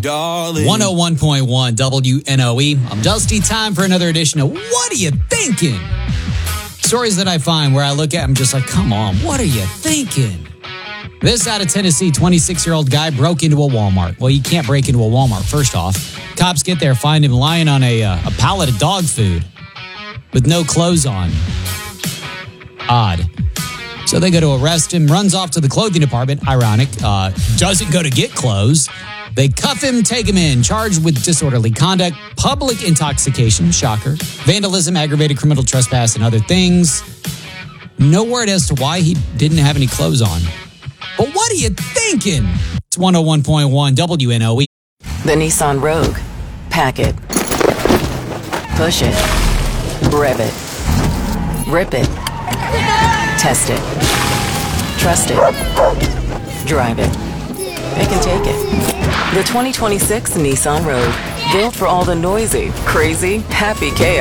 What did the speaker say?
darling. 101.1 WNOE. I'm Dusty. Time for another edition of What Are You Thinking? Stories that I find where I look at them just like, come on, what are you thinking? This out of Tennessee, 26-year-old guy broke into a Walmart. Well, you can't break into a Walmart, first off. Cops get there, find him lying on a pallet of dog food with no clothes on. Odd. So they go to arrest him, runs off to the clothing department, ironic, doesn't go to get clothes. They cuff him, take him in, charged with disorderly conduct, public intoxication, shocker, vandalism, aggravated criminal trespass, and other things. No word as to why he didn't have any clothes on. But what are you thinking? It's 101.1 WNOE. The Nissan Rogue. Pack it. Push it. Rev it. Rip it. Test it. Trust it. Drive it. Pick and take it. The 2026 Nissan Rogue. Built for all the noisy, crazy, happy chaos.